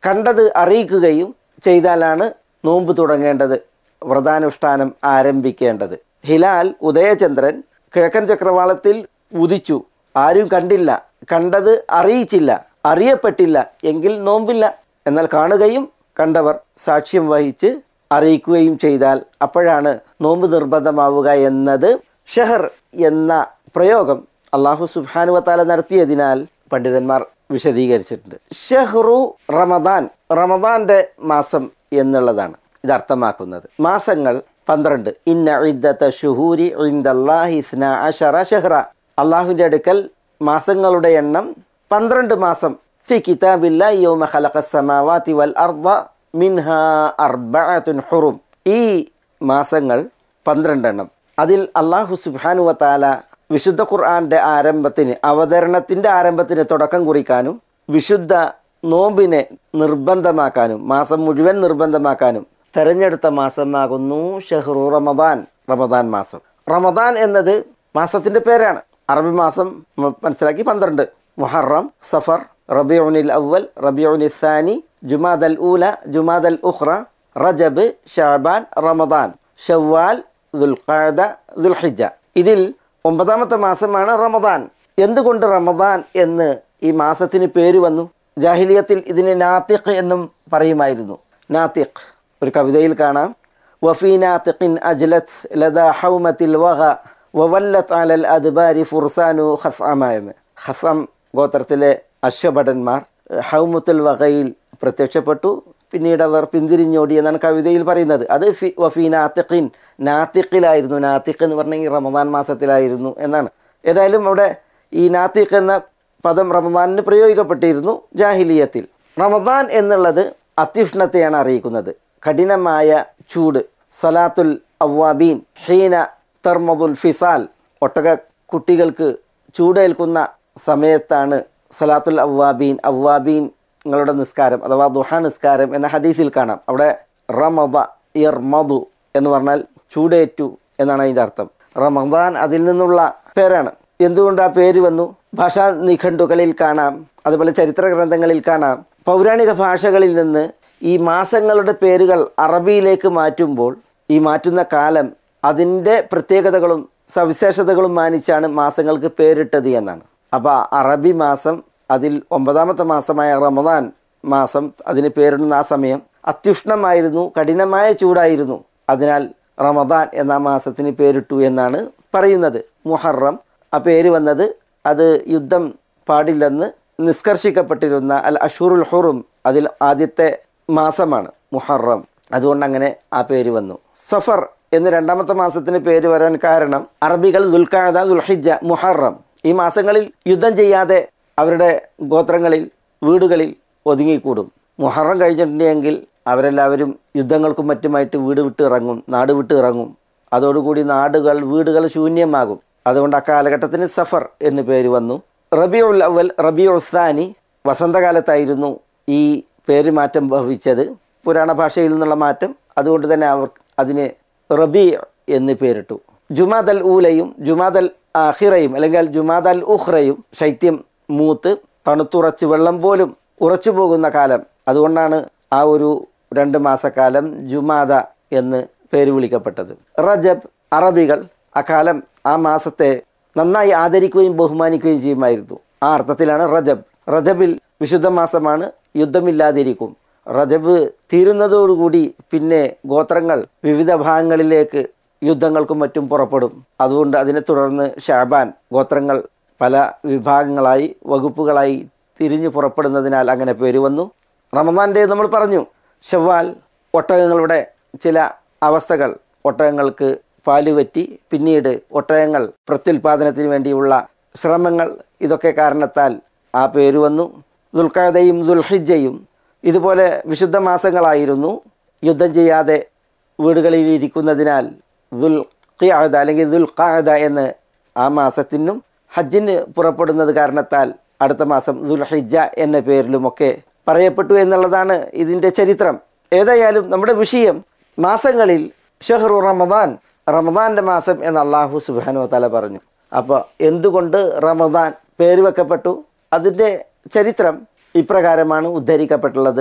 കണ്ടത് അറിയിക്കുകയും ചെയ്താലാണ് നോമ്പ് തുടങ്ങേണ്ടത്, വ്രതാനുഷ്ഠാനം ആരംഭിക്കേണ്ടത്. ഹിലാൽ ഉദയചന്ദ്രൻ കിഴക്കൻ ചക്രവാളത്തിൽ ഉദിച്ചു, ആരും കണ്ടില്ല, കണ്ടത് അറിയിച്ചില്ല, അറിയപ്പെട്ടില്ല എങ്കിൽ നോമ്പില്ല. എന്നാൽ കാണുകയും കണ്ടവർ സാക്ഷ്യം വഹിച്ച് അറിയിക്കുകയും ചെയ്താൽ അപ്പോഴാണ് നോമ്പ് നിർബന്ധമാവുക എന്നത് ഷഹർ എന്ന പ്രയോഗം അല്ലാഹു സുബ്ഹാനഹു വ തആല നടത്തിയതിനാൽ പണ്ഡിതന്മാർ വിശദീകരിച്ചിട്ടുണ്ട്. ഷഹ്റു റമദാൻ, റമദാന്റെ മാസം എന്നുള്ളതാണ് ഇത് അർത്ഥമാക്കുന്നത്. മാസങ്ങൾ 12. ഇന്ന ഇദ്ദത ശുഹൂരി ഇൻദല്ലാഹി 12 ഷഹ്റ, അള്ളാഹുവിൻ്റെ അടുക്കൽ മാസങ്ങളുടെ എണ്ണം 12 മാസം. ഫി കിതാബില്ലാഹി യൗമ ഖലഖസ് സമാവാതി വൽ അർദ മിൻഹാ അർബഅത്തുൻ ഹുറും. ഈ മാസങ്ങൾ 12 എണ്ണം. അതിൽ അല്ലാഹു സുബ്ഹാനഹു വ തആല വിശുദ്ധ ഖുർആന്റെ ആരംഭത്തിന്, അവതരണത്തിൻ്റെ ആരംഭത്തിന് തുടക്കം കുറിക്കാനും വിശുദ്ധ നോമ്പിനെ നിർബന്ധമാക്കാനും മാസം മുഴുവൻ നിർബന്ധമാക്കാനും തെരഞ്ഞെടുത്ത മാസമാകുന്നു ഷഹ്റു റമദാൻ, റമദാൻ മാസം. റമദാൻ എന്നത് മാസത്തിൻ്റെ പേരാണ്. അറബി മാസം മനസ്സിലാക്കി 12: മുഹറം, സഫർ, റബീഉൽ അവ്വൽ, റബീഉൽ സാനി, ജുമാദൽ ഊല, ജുമാദൽ ഉഖ്റ, റജബ്, ശഅബാൻ, റമദാൻ, ശവ്വാൽ, ദുൽഖഅദ, ദുൽഹിജ്ജ. ഇതിൽ 9ാമത്തെ മാസമാണ് റമദാൻ. എന്തുകൊണ്ട് റമദാൻ എന്ന് ഈ മാസത്തിന് പേര് വന്നു? ജാഹിലിയത്തിൽ ഇതിന് നാത്തിഖ് എന്നും പറയുമായിരുന്നു. നാത്തിഖ് ഒരു കവിതയിൽ കാണാം, വഫീ നാത്തിഖിൻ അജ്ലത് ലദാ ഹൗമത്തിൽ വഗ വവല്ലത് അലൽ അദ്ബാരി ഫുർസാനു ഖസ്അമ എന്ന്. ഖസം ഗോത്രത്തിലെ അശ്വഭടന്മാർ ഹൗമത്തുൽ വഗയിൽ പ്രത്യക്ഷപ്പെട്ടു, പിന്നീട് അവർ പിന്തിരിഞ്ഞോടി എന്നാണ് കവിതയിൽ പറയുന്നത്. അത് വഫീ നാത്തിഖിൻ, നാത്തിഖിലായിരുന്നു. നാത്തിഖ് എന്ന് പറഞ്ഞെങ്കിൽ റമദാൻ മാസത്തിലായിരുന്നു എന്നാണ്. ഏതായാലും അവിടെ ഈ നാത്തിഖ് എന്ന പദം റമദാനിന് പ്രയോഗിക്കപ്പെട്ടിരുന്നു ജാഹിലിയത്തിൽ. റമദാൻ എന്നുള്ളത് അത്യുഷ്ണത്തെയാണ് അറിയിക്കുന്നത്, കഠിനമായ ചൂട്. സലാത്തുൽ അവ്വാബീൻ ഹീന തർമദുൽ ഫിസാൽ, ഒട്ടക കുട്ടികൾക്ക് ചൂടേൽക്കുന്ന സമയത്താണ് സലാത്തുൽ അവ്വാബീൻ, അവ്വാബീങ്ങളുടെ നിസ്കാരം അഥവാ ദുഹാ നിസ്കാരം എന്ന ഹദീസിൽ കാണാം. അവിടെ റമദ യർമദു എന്ന് പറഞ്ഞാൽ ചൂടേറ്റു എന്നാണ് അതിൻ്റെ അർത്ഥം. റമദാൻ അതിൽ നിന്നുള്ള പേരാണ്. എന്തുകൊണ്ട് ആ പേര് വന്നു? ഭാഷാ നിഘണ്ടുകളിൽ കാണാം, അതുപോലെ ചരിത്ര ഗ്രന്ഥങ്ങളിൽ കാണാം. പൗരാണിക ഭാഷകളിൽ നിന്ന് ഈ മാസങ്ങളുടെ പേരുകൾ അറബിയിലേക്ക് മാറ്റുമ്പോൾ ഈ മാറ്റുന്ന കാലം അതിൻ്റെ പ്രത്യേകതകളും സവിശേഷതകളും മാനിച്ചാണ് മാസങ്ങൾക്ക് പേരിട്ടത് എന്നാണ്. അപ്പോൾ അറബി മാസം, അതിൽ 9ാമത്തെ മാസമായ റമദാൻ മാസം, അതിന് പേരിടുന്ന ആ സമയം അത്യുഷ്ണമായിരുന്നു, കഠിനമായ ചൂടായിരുന്നു. അതിനാൽ റമദാൻ എന്ന മാസത്തിന് പേരിട്ടു എന്നാണ് പറയുന്നത്. മുഹറം, ആ പേര് വന്നത് അത് യുദ്ധം പാടില്ലെന്ന് നിഷ്കർഷിക്കപ്പെട്ടിരുന്ന അൽ അഷ്ഹുറുൽ ഹുറും, അതിൽ ആദ്യത്തെ മാസമാണ് മുഹറം. അതുകൊണ്ട് അങ്ങനെ ആ പേര് വന്നു. സഫർ എന്ന് 2ാമത്തെ മാസത്തിന് പേര് വരാൻ കാരണം അറബികൾ ദുൽഖഅദ, ദുൽഹിജ്ജ, മുഹറം ഈ മാസങ്ങളിൽ യുദ്ധം ചെയ്യാതെ അവരുടെ ഗോത്രങ്ങളിൽ വീടുകളിൽ ഒതുങ്ങിക്കൂടും. മുഹറം കഴിഞ്ഞിട്ടുണ്ടെങ്കിൽ അവരെല്ലാവരും യുദ്ധങ്ങൾക്കും മറ്റുമായിട്ട് വീട് വിട്ട് ഇറങ്ങും, നാട് വിട്ട് ഇറങ്ങും. അതോടുകൂടി വീടുകൾ ശൂന്യമാകും. അതുകൊണ്ട് അക്കാലഘട്ടത്തിന് സഫർ എന്ന് പേര് വന്നു. റബീഉൽ അവ്വൽ, റബീഉൽ സാനി വസന്തകാലത്തായിരുന്നു ഈ പേര് മാറ്റം ഭവിച്ചത്, പുരാണ ഭാഷയിൽ നിന്നുള്ള മാറ്റം. അതുകൊണ്ട് തന്നെ അവർ അതിന് റബീ എന്ന് പേരിട്ടു. ജുമാദൽ ഊലയും ജുമാദൽ ആഖിറയും അല്ലെങ്കിൽ ജുമാദൽ ഉഖ്റയും ശൈത്യം മൂത്ത് തണുത്തുറച്ച് വെള്ളം പോലും ഉറച്ചു പോകുന്ന കാലം. അതുകൊണ്ടാണ് ആ ഒരു 2 മാസക്കാലം ജുമാദ എന്ന് പേര് വിളിക്കപ്പെട്ടത്. റജബ്, അറബികൾ അക്കാലം ആ മാസത്തെ നന്നായി ആദരിക്കുകയും ബഹുമാനിക്കുകയും ചെയ്യുമായിരുന്നു. ആ അർത്ഥത്തിലാണ് റജബ്. റജബിൽ വിശുദ്ധ മാസമാണ്, യുദ്ധമില്ലാതിരിക്കും. റജബ് തീരുന്നതോടുകൂടി പിന്നെ ഗോത്രങ്ങൾ വിവിധ ഭാഗങ്ങളിലേക്ക് യുദ്ധങ്ങൾക്കും മറ്റും പുറപ്പെടും. അതുകൊണ്ട് അതിനെ തുടർന്ന് ഷഅബാൻ, ഗോത്രങ്ങൾ പല വിഭാഗങ്ങളായി വകുപ്പുകളായി തിരിഞ്ഞു പുറപ്പെടുന്നതിനാൽ അങ്ങനെ പേര് വന്നു. റമദാൻ്റെ നമ്മൾ പറഞ്ഞു. ശവ്വാൽ, ഒട്ടകങ്ങളുടെ ചില അവസ്ഥകൾ, ഒട്ടകങ്ങൾക്ക് പാലുപറ്റി പിന്നീട് ഒട്ടകങ്ങൾ പ്രത്യുൽപാദനത്തിന് വേണ്ടിയുള്ള ശ്രമങ്ങൾ, ഇതൊക്കെ കാരണത്താൽ ആ പേര് വന്നു. ദുൽഖഅദയും ദുൽഹിജ്ജയും ഇതുപോലെ വിശുദ്ധ മാസങ്ങളായിരുന്നു. യുദ്ധം ചെയ്യാതെ വീടുകളിൽ ഇരിക്കുന്നതിനാൽ ദുൽഖഅദ അല്ലെങ്കിൽ ദുൽഖഅദ എന്ന് ആ മാസത്തിനും ഹജ്ജിന് പുറപ്പെടുന്നത് കാരണത്താൽ അടുത്ത മാസം ദുൽഹിജ്ജ എന്ന പേരിലുമൊക്കെ പറയപ്പെട്ടു എന്നുള്ളതാണ് ഇതിൻ്റെ ചരിത്രം. ഏതായാലും നമ്മുടെ വിഷയം മാസങ്ങളിൽ ഷഹ്റു റമദാൻ, റമദാൻ്റെ മാസം എന്ന് അല്ലാഹു സുബ്ഹാനഹു വ തആല പറഞ്ഞു. അപ്പോൾ എന്തുകൊണ്ട് റമദാൻ പേര് വെക്കപ്പെട്ടു? അതിൻ്റെ ചരിത്രം ഇപ്രകാരമാണ് ഉദ്ധരിക്കപ്പെട്ടുള്ളത്.